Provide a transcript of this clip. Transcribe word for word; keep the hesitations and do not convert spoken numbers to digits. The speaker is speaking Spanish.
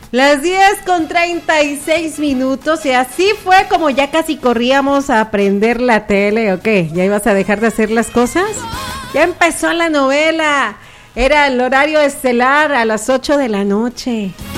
Las diez con treinta y seis minutos y así fue como ya casi corríamos a prender la tele, ¿o qué? ¿Ya ibas a dejar de hacer las cosas? Ya empezó la novela, era el horario estelar a las ocho de la noche.